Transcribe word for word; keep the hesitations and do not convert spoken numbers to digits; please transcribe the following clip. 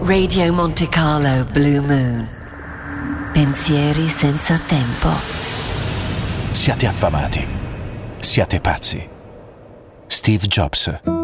Radio Monte Carlo Blue Moon. Pensieri senza tempo. Siate affamati. Siate pazzi. Steve Jobs.